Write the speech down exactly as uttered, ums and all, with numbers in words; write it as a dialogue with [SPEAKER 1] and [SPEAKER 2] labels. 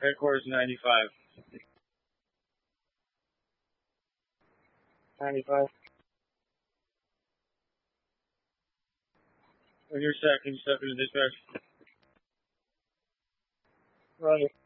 [SPEAKER 1] Headquarters ninety-five.
[SPEAKER 2] ninety-five.
[SPEAKER 1] When you're set, can you step into dispatch?
[SPEAKER 2] Roger.